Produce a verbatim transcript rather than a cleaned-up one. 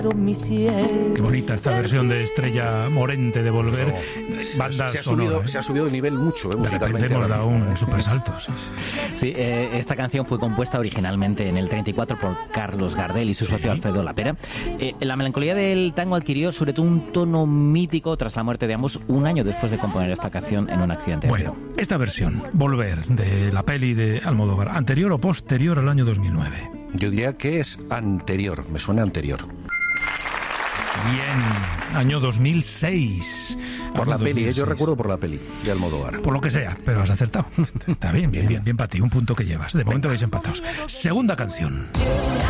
Qué bonita esta versión de Estrella Morente de Volver. Eso. Banda se, ha sonora, subido, ¿eh? se ha subido el nivel mucho, eh, De repente musicalmente. hemos dado un ¿eh? super salto. Sí. Sí, eh, esta canción fue compuesta originalmente en el treinta y cuatro por Carlos Gardel y su Sí. socio Alfredo Lapera. Eh, la melancolía del tango adquirió sobre todo un tono mítico tras la muerte de ambos un año después de componer esta canción en un accidente. Bueno, esta versión, Volver, de la peli de Almodóvar, ¿anterior o posterior al año dos mil nueve? Yo diría que es anterior, me suena anterior. Bien, año dos mil seis. Por la Año peli, eh, yo dos mil seis. recuerdo por la peli de Almodóvar. Por lo que sea, pero has acertado. Está bien, bien, Bien, bien, bien. bien para ti, un punto que llevas. De momento vais empatados. Segunda canción.